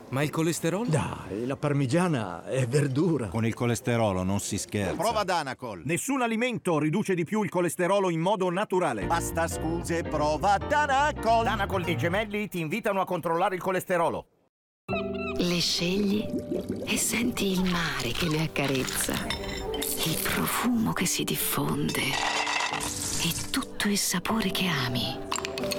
Ma il colesterolo? Dai, la parmigiana è verdura. Con il colesterolo non si scherza. Prova Danacol. Nessun alimento riduce di più il colesterolo in modo naturale. Basta scuse, prova Danacol. Danacol e Gemelli ti invitano a controllare il colesterolo. Le scegli e senti il mare che le accarezza, il profumo che si diffonde e tutto il sapore che ami.